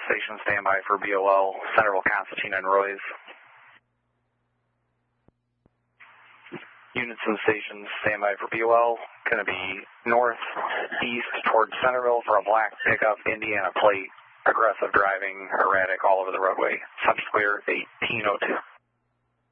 station, stand by for BOL, Centerville, Constantine, and Roy's. Units and stations, stand by for BOL. Going to be northeast towards Centerville for a black pickup, Indiana plate, aggressive driving, erratic all over the roadway. Subject clear, 1802.